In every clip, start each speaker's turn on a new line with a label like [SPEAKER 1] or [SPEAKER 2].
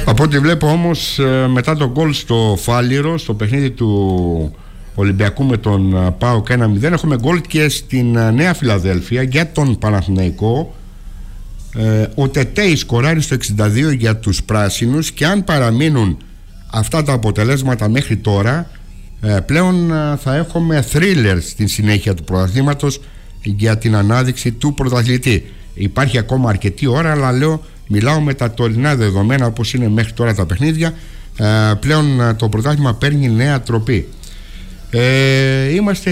[SPEAKER 1] Από ό,τι βλέπω όμως, μετά τον γκολ στο Φάληρο, στο παιχνίδι του Ολυμπιακού με τον ΠΑΟΚ 1-0, έχουμε γκολ και στην Νέα Φιλαδέλφια για τον Παναθηναϊκό. Ο Τετέι σκοράρει στο 62 για τους πράσινους, και αν παραμείνουν αυτά τα αποτελέσματα μέχρι τώρα, πλέον θα έχουμε θρίλερ στην συνέχεια του πρωταθλήματος για την ανάδειξη του πρωταθλητή. Υπάρχει ακόμα αρκετή ώρα, αλλά μιλάω με τα τωρινά δεδομένα όπως είναι μέχρι τώρα τα παιχνίδια. Πλέον το πρωτάθλημα παίρνει νέα τροπή. Είμαστε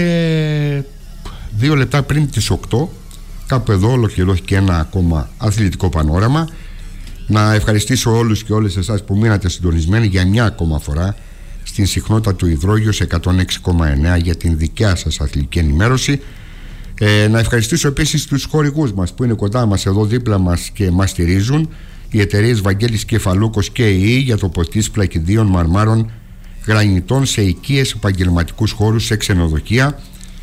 [SPEAKER 1] 2 λεπτά πριν τις 8. Κάπου εδώ ολοκληρώθηκε ένα ακόμα αθλητικό πανόραμα. Να ευχαριστήσω όλους και όλες εσάς που μείνατε συντονισμένοι για μια ακόμα φορά στην συχνότητα του Υδρόγειος 106,9 για την δικιά σας αθλητική ενημέρωση. Να ευχαριστήσω επίσης τους χορηγούς μας που είναι κοντά μας, εδώ δίπλα μας, και μας στηρίζουν. Οι εταιρείες Βαγγέλης Κεφαλούκος και ΙΗ για το ποτίς πλακιδίων, μαρμάρων, γρανιτών σε οικίες, επαγγελματικούς χώρους, σε ξενοδοχεία.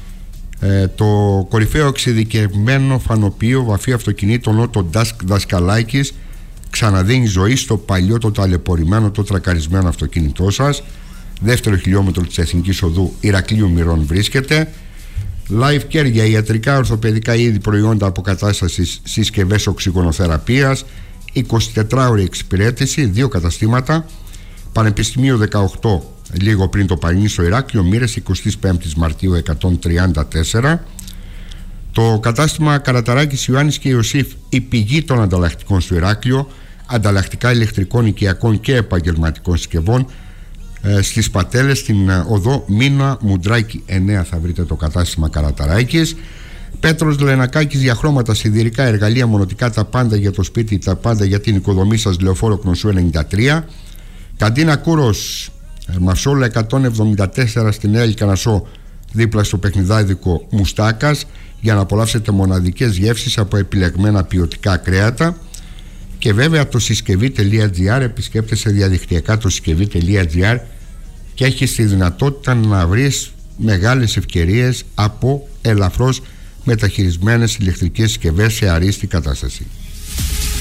[SPEAKER 1] Το κορυφαίο εξειδικευμένο φανοποιείο βαφή αυτοκινήτων Ότο Δασκαλάκης ξαναδίνει ζωή στο παλιό, το ταλαιπωρημένο, το τρακαρισμένο αυτοκίνητό σας. Δεύτερο χιλιόμετρο της Εθνικής Οδού Ηρακλείου Μυρών βρίσκεται. Life Care για ιατρικά, ορθοπαιδικά είδη, προϊόντα αποκατάστασης, συσκευές οξυγονοθεραπείας. 24ωρη εξυπηρέτηση, 2 καταστήματα. Πανεπιστημίου 18, λίγο πριν το Πανί, στο Ηράκλειο, Μοίρες, 25 Μαρτίου 134. Το κατάστημα Καραταράκης Ιωάννης και Ιωσήφ, η πηγή των ανταλλακτικών στο Ηράκλειο, ανταλλακτικά ηλεκτρικών, οικιακών και επαγγελματικών συσκευών. Στις Πατέλες, στην οδό Μίνα Μουντράκη 9 θα βρείτε το κατάστημα Καραταράκης. Πέτρος Λενακάκης, για χρώματα, σιδηρικά, εργαλεία, μονοτικά, τα πάντα για το σπίτι, τα πάντα για την οικοδομή σας, Λεωφόρο Κνωσού 93. Καντίνα Κούρος, Μασόλα 174 στην Νέα Λυκανασσό, δίπλα στο παιχνιδάδικο Μουστάκας, για να απολαύσετε μοναδικές γεύσεις από επιλεγμένα ποιοτικά κρέατα. Και βέβαια το συσκευή.gr, επισκέπτεσαι διαδικτυακά το συσκευή.gr και έχεις τη δυνατότητα να βρεις μεγάλες ευκαιρίες από ελαφρώς μεταχειρισμένες ηλεκτρικές συσκευές σε αρίστη κατάσταση.